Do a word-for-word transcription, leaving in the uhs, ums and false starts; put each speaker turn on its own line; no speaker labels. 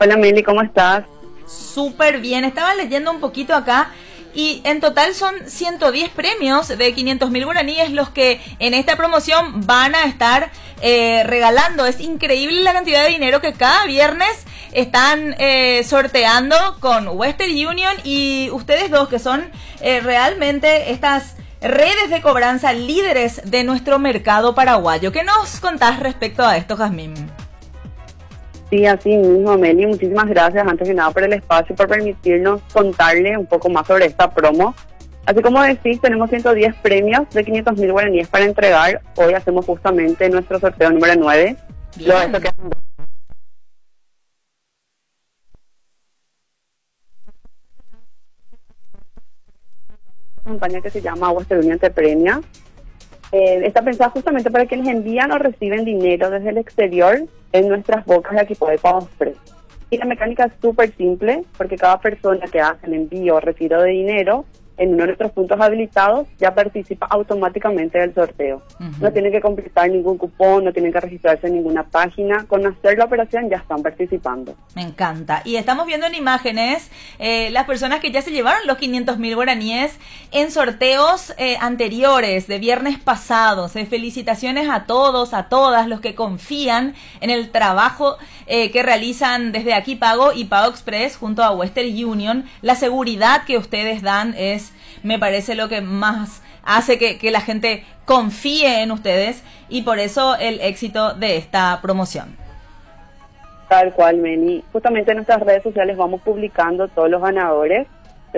Hola Meli, ¿cómo estás?
Súper bien, estaba leyendo un poquito acá y en total son ciento diez premios de quinientos mil guaraníes los que en esta promoción van a estar eh, regalando. Es increíble la cantidad de dinero que cada viernes están eh, sorteando con Western Union y ustedes dos que son eh, realmente estas redes de cobranza líderes de nuestro mercado paraguayo. ¿Qué nos contás respecto a esto, Jazmín?
Sí, así mismo, Meli, muchísimas gracias antes que nada por el espacio y por permitirnos contarle un poco más sobre esta promo. Así como decís, tenemos ciento diez premios de quinientos mil guaraníes para entregar. Hoy hacemos justamente nuestro sorteo número nueve. Lo esto que campaña que se llama Western Union te premia. Eh, está pensada justamente para quienes envían o reciben dinero desde el exterior en nuestras bocas de Equipo de Pago Express. Y la mecánica es súper simple, porque cada persona que hace el envío o retiro de dinero en uno de nuestros puntos habilitados ya participa automáticamente del sorteo. Uh-huh. No tienen que completar ningún cupón, no tienen que registrarse en ninguna página. Con hacer la operación ya están participando.
Me encanta. Y estamos viendo en imágenes eh, las personas que ya se llevaron los quinientos mil guaraníes en sorteos eh, anteriores, de viernes pasados. Eh. Felicitaciones a todos, a todas los que confían en el trabajo eh, que realizan desde Aquí Pago y Pago Express junto a Western Union. La seguridad que ustedes dan es, me parece, lo que más hace que, que la gente confíe en ustedes y por eso el éxito de esta promoción.
Tal cual, Meni. Justamente en nuestras redes sociales vamos publicando todos los ganadores